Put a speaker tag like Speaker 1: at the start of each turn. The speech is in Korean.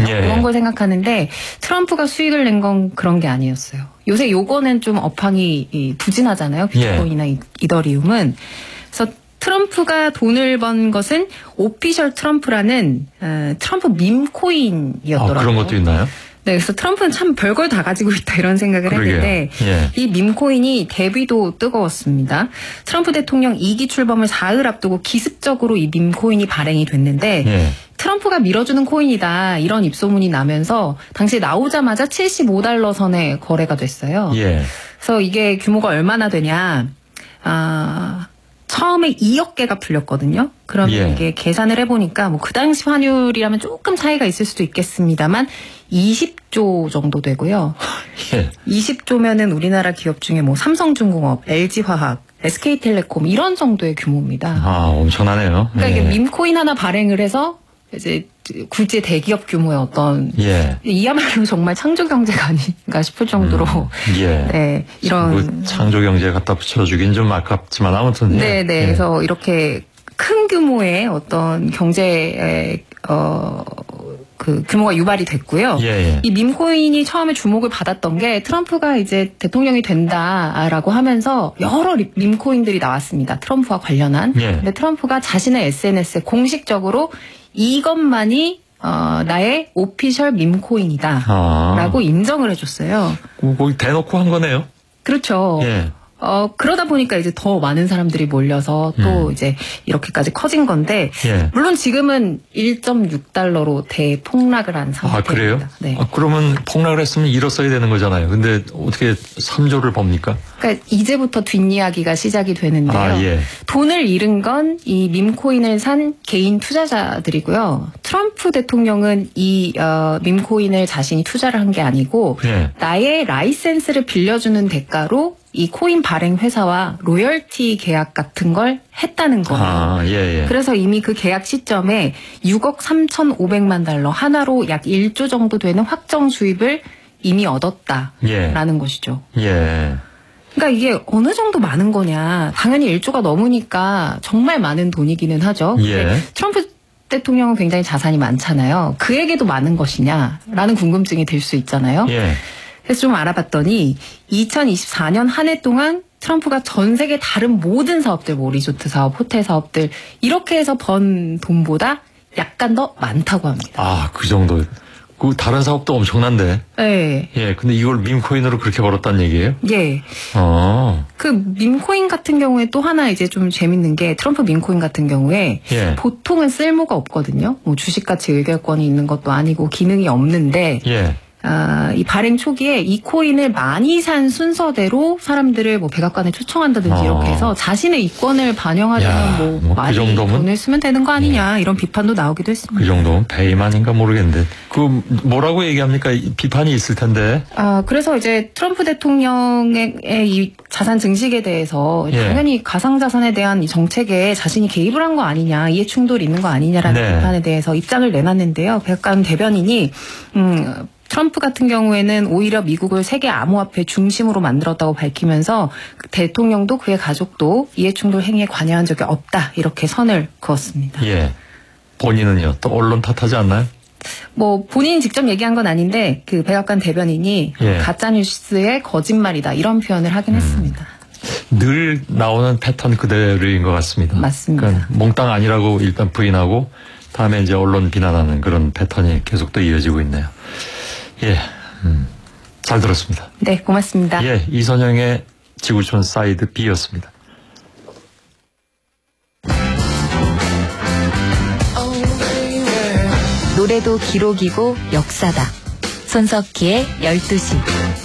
Speaker 1: 예.
Speaker 2: 그런 걸 생각하는데 트럼프가 수익을 낸 건 그런 게 아니었어요. 요새 요거는 좀 업황이 부진하잖아요. 비트코인이나 이더리움은. 그래서 트럼프가 돈을 번 것은 오피셜 트럼프라는 트럼프 밈코인이었더라고요.
Speaker 1: 그런 것도 있나요?
Speaker 2: 네, 그래서 트럼프는 참 별걸 다 가지고 있다 이런 생각을
Speaker 1: 그러게요.
Speaker 2: 했는데
Speaker 1: 예.
Speaker 2: 이 밈코인이 데뷔도 뜨거웠습니다. 트럼프 대통령 2기 출범을 사흘 앞두고 기습적으로 이 밈코인이 발행이 됐는데
Speaker 1: 예.
Speaker 2: 트럼프가 밀어주는 코인이다 이런 입소문이 나면서 당시 나오자마자 $75 선에 거래가 됐어요.
Speaker 1: 예.
Speaker 2: 그래서 이게 규모가 얼마나 되냐. 처음에 2억 개가 풀렸거든요. 그러면
Speaker 1: 예.
Speaker 2: 이게 계산을 해보니까 뭐 그 당시 환율이라면 조금 차이가 있을 수도 있겠습니다만 20조 정도 되고요.
Speaker 1: 예.
Speaker 2: 20조면은 우리나라 기업 중에 뭐 삼성중공업, LG화학, SK텔레콤 이런 정도의 규모입니다.
Speaker 1: 엄청나네요.
Speaker 2: 그러니까
Speaker 1: 예.
Speaker 2: 이게 밈코인 하나 발행을 해서 이제 굴지의 대기업 규모의 어떤
Speaker 1: 예.
Speaker 2: 이야말로 정말 창조 경제가 아닌가 싶을 정도로
Speaker 1: 예.
Speaker 2: 네, 이런
Speaker 1: 창조 경제 갖다 붙여주긴 좀 아깝지만 아무튼
Speaker 2: 네, 네.
Speaker 1: 예.
Speaker 2: 그래서 이렇게 큰 규모의 어떤 경제의 그 규모가 유발이 됐고요.
Speaker 1: 예.
Speaker 2: 이 밈코인이 처음에 주목을 받았던 게 트럼프가 이제 대통령이 된다라고 하면서 여러 밈코인들이 나왔습니다. 트럼프와 관련한.
Speaker 1: 예.
Speaker 2: 근데 트럼프가 자신의 SNS에 공식적으로 이것만이 나의 오피셜 밈코인이다 라고 인정을 해줬어요.
Speaker 1: 거기 대놓고 한 거네요.
Speaker 2: 그렇죠.
Speaker 1: 예.
Speaker 2: 그러다 보니까 이제 더 많은 사람들이 몰려서 또 이제 이렇게까지 커진 건데,
Speaker 1: 예.
Speaker 2: 물론 지금은 1.6달러로 대폭락을 한 상태입니다.
Speaker 1: 그래요?
Speaker 2: 네.
Speaker 1: 그러면 폭락을 했으면 잃었어야 되는 거잖아요. 근데 어떻게 3조를 법니까?
Speaker 2: 그러니까 이제부터 뒷이야기가 시작이 되는데요.
Speaker 1: 예.
Speaker 2: 돈을 잃은 건 이 밈코인을 산 개인 투자자들이고요. 트럼프 대통령은 이 밈코인을 자신이 투자를 한 게 아니고
Speaker 1: 예.
Speaker 2: 나의 라이센스를 빌려주는 대가로 이 코인 발행 회사와 로열티 계약 같은 걸 했다는 거예요.
Speaker 1: 예.
Speaker 2: 그래서 이미 그 계약 시점에 6억 3,500만 달러 하나로 약 1조 정도 되는 확정 수입을 이미 얻었다라는 것이죠.
Speaker 1: 예.
Speaker 2: 그러니까 이게 어느 정도 많은 거냐. 당연히 1조가 넘으니까 정말 많은 돈이기는 하죠.
Speaker 1: 예.
Speaker 2: 트럼프 대통령은 굉장히 자산이 많잖아요. 그에게도 많은 것이냐라는 궁금증이 들 수 있잖아요.
Speaker 1: 예.
Speaker 2: 그래서 좀 알아봤더니 2024년 한 해 동안 트럼프가 전 세계 다른 모든 사업들, 뭐 리조트 사업, 호텔 사업들 이렇게 해서 번 돈보다 약간 더 많다고 합니다.
Speaker 1: 그 정도. 그 다른 사업도 엄청난데.
Speaker 2: 네.
Speaker 1: 예. 근데 이걸 밈코인으로 그렇게 벌었다는 얘기예요?
Speaker 2: 예. 그 밈코인 같은 경우에 또 하나 이제 좀 재밌는 게 트럼프 밈코인 같은 경우에
Speaker 1: 예.
Speaker 2: 보통은 쓸모가 없거든요. 뭐 주식가치 의결권이 있는 것도 아니고 기능이 없는데
Speaker 1: 예.
Speaker 2: 이 발행 초기에 이 코인을 많이 산 순서대로 사람들을 뭐 백악관에 초청한다든지 이렇게 해서 자신의 이권을 반영하려면 뭐 많이 돈을 쓰면 되는 거 아니냐 이런 비판도 나오기도 했습니다.
Speaker 1: 그 정도면 배임아닌가 모르겠는데 그 뭐라고 얘기합니까? 비판이 있을 텐데.
Speaker 2: 그래서 이제 트럼프 대통령의 이 자산 증식에 대해서
Speaker 1: 예.
Speaker 2: 당연히 가상자산에 대한 이 정책에 자신이 개입을 한 거 아니냐, 이해 충돌이 있는 거 아니냐라는
Speaker 1: 네.
Speaker 2: 비판에 대해서 입장을 내놨는데요. 백악관 대변인이 트럼프 같은 경우에는 오히려 미국을 세계 암호화폐 중심으로 만들었다고 밝히면서 대통령도 그의 가족도 이해충돌 행위에 관여한 적이 없다 이렇게 선을 그었습니다.
Speaker 1: 예. 본인은요? 또 언론 탓하지 않나요?
Speaker 2: 뭐 본인이 직접 얘기한 건 아닌데 그 백악관 대변인이
Speaker 1: 예.
Speaker 2: 가짜뉴스의 거짓말이다 이런 표현을 하긴 했습니다.
Speaker 1: 늘 나오는 패턴 그대로인 것 같습니다.
Speaker 2: 맞습니다.
Speaker 1: 그러니까 몽땅 아니라고 일단 부인하고 다음에 이제 언론 비난하는 그런 패턴이 계속 또 이어지고 있네요. 예, 잘 들었습니다.
Speaker 2: 네, 고맙습니다.
Speaker 1: 예, 이선영의 지구촌 사이드 B였습니다.
Speaker 3: 노래도 기록이고 역사다. 손석희의 12시.